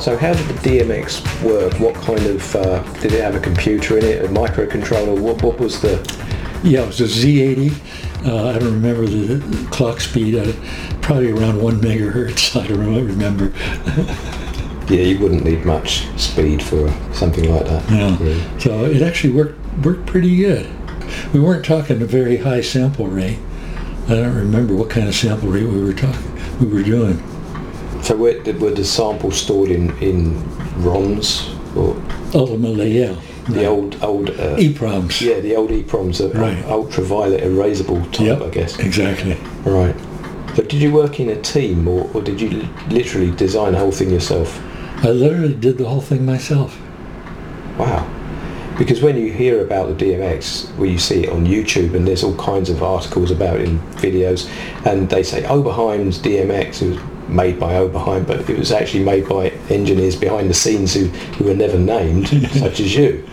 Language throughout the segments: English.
So how did the DMX work? What kind of, did it have a computer in it, a microcontroller? What was the... Yeah, it was a Z80. I don't remember the clock speed, probably around 1 megahertz, I don't remember. Yeah, you wouldn't need much speed for something like that. Yeah. So it actually worked pretty good. We weren't talking a very high sample rate. I don't remember what kind of sample rate we were doing. So were the samples stored in ROMs? Or ultimately, yeah. The old EPROMs. Yeah, the old EPROMs, right. Ultraviolet erasable type, yep, I guess. Exactly. Right. But did you work in a team, or did you literally design the whole thing yourself? I literally did the whole thing myself. Wow. Because when you hear about the DMX, where you see it on YouTube, and there's all kinds of articles about it in videos, and they say Oberheim's DMX, it was made by Oberheim, but it was actually made by engineers behind the scenes who were never named, such as you.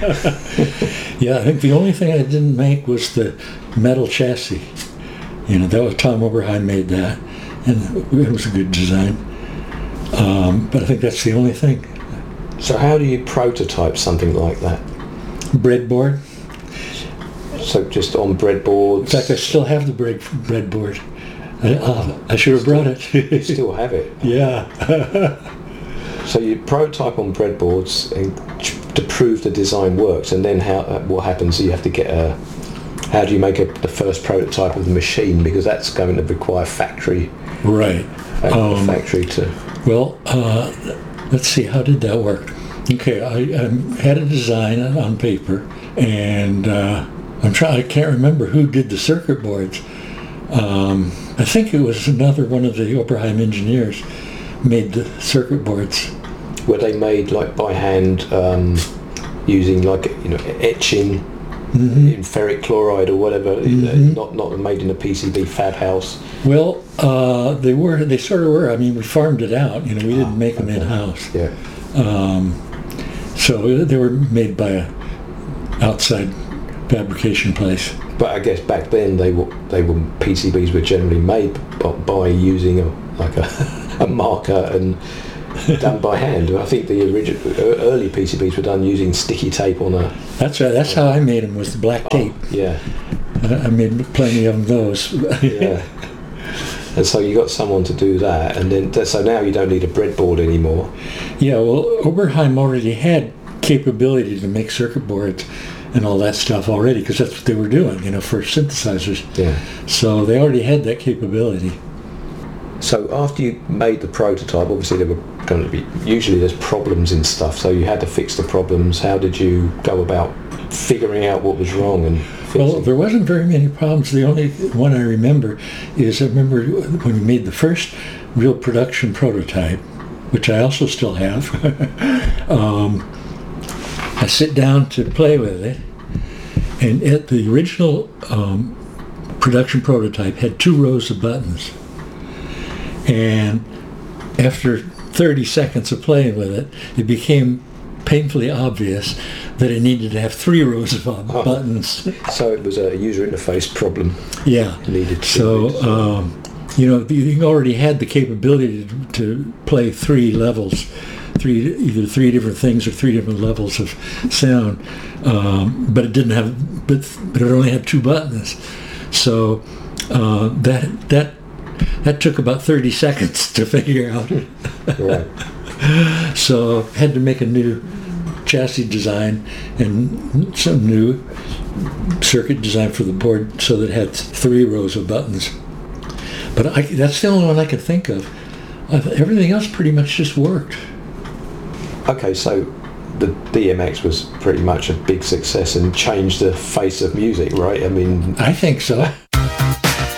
Yeah, I think the only thing I didn't make was the metal chassis. That was Tom Oberheim made that, and it was a good design. But I think that's the only thing. So how do you prototype something like that? Breadboard. So just on breadboards? In fact, I still have the breadboard. I should have brought it. You still have it? Yeah. So you prototype on breadboards to prove the design works, and then what happens? You have to get how do you make the first prototype of the machine, because that's going to require factory. Right. Factory to. Well, let's see. How did that work? Okay, I had a design on paper, and I can't remember who did the circuit boards. I think it was another one of the Oberheim engineers made the circuit boards. Were they made like by hand, using etching in ferric chloride or whatever? Not made in a PCB fab house. Well, they sort of were. I mean, we farmed it out. We didn't make them in-house. Yeah. So they were made by a outside fabrication place. But I guess back then PCBs were generally made by using a marker and done by hand. I think the early PCBs were done using sticky tape on a... That's right. That's how I made them, was the black tape. Yeah. I made plenty of those. Yeah. And so you got someone to do that, and then so now you don't need a breadboard anymore. Yeah. Well, Oberheim already had capability to make circuit boards and all that stuff already, because that's what they were doing, for synthesizers. Yeah. So they already had that capability. So after you made the prototype, obviously there were going to be, usually there's problems in stuff, so you had to fix the problems. How did you go about figuring out what was wrong and fixing? Well, there wasn't very many problems. The only one I remember when we made the first real production prototype, which I also still have. I sit down to play with it, and the original production prototype had 2 rows of buttons. And after 30 seconds of playing with it, it became painfully obvious that it needed to have 3 rows of buttons. So it was a user interface problem. Yeah. Needed. So, you already had the capability to play 3 levels. Either 3 different things or 3 different levels of sound, but it didn't have. But it only had 2 buttons, so that took about 30 seconds to figure out. Right. So had to make a new chassis design and some new circuit design for the board, so that it had 3 rows of buttons. But that's the only one I could think of. Everything else pretty much just worked. Okay, so the DMX was pretty much a big success and changed the face of music, right? I mean... I think so.